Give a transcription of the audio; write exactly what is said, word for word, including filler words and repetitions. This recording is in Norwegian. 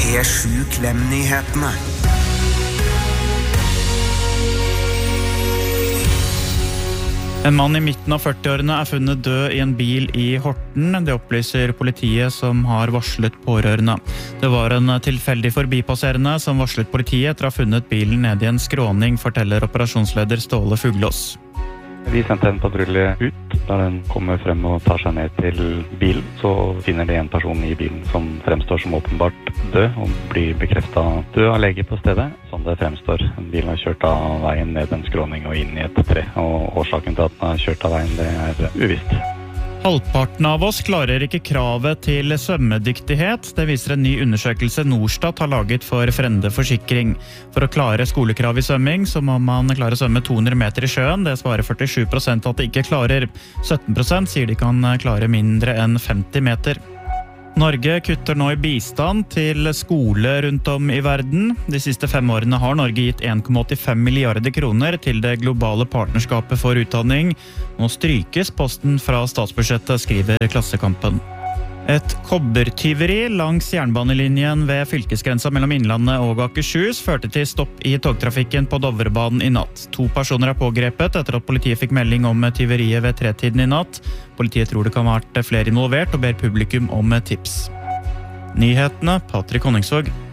P sju Klem-nyhetene. En mann i midten av førti-årene er funnet død i en bil i Horten. Det opplyser politiet som har varslet pårørende. Det var en tilfeldig forbipasserende som varslet politiet etter å ha funnet bilen nede i en skråning, forteller operasjonsleder Ståle Fuglås. Vi sendte en patrulje ut, der den kommer frem og tar seg ned til bilen. Så finner de en person i bilen som fremstår som åpenbart død, og blir bekreftet død av lege på stedet. Som det fremstår, bilen har kjørt av veien ned en skråning og inn i et tre, og årsaken til at den har kjørt av veien, det er uvisst. Halvparten av oss klarer ikke kravet til svømmedyktighet. Det viser en ny undersøkelse Norstat har laget for Frende Forsikring. For å klare skolekrav i svømming, så må man klare å svømme to hundre meter i sjøen. Det svarer førtisju prosent at de ikke klarer. sytten prosent sier de kan klare mindre enn femti meter. Norge kutter nå i bistand til skole rundt om i verden. De siste fem årene har Norge gitt en komma åttifem milliarder kroner til det globale partnerskapet for utdanning. Nå strykes posten fra statsbudsjettet, skriver Klassekampen. Et kobbertyveri langs jernbanelinjen ved fylkesgrensa mellom Innlandet og Akershus førte til stopp i togtrafikken på Dovrebanen i natt. To personer er pågrepet etter at politiet fikk melding om tyveriet ved tretiden i natt. Politiet tror det kan ha vært flere involvert og ber publikum om tips. Nyhetene, Patrick Honningsvåg.